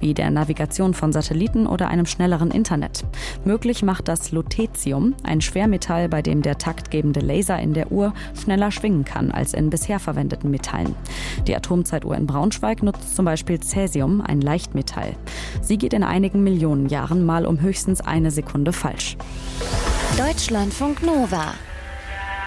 wie der Navigation von Satelliten oder einem schnelleren Internet. Möglich macht das Lutetium, ein Schwermetall, bei dem der taktgebende Laser in der Uhr schneller schwingen kann als in bisher verwendeten Metallen. Die Atomzeituhr in Braunschweig nutzt zum Beispiel Cäsium, ein Leichtmetall. Sie geht in einigen Millionen Jahren mal um höchstens eine Sekunde falsch. Deutschlandfunk Nova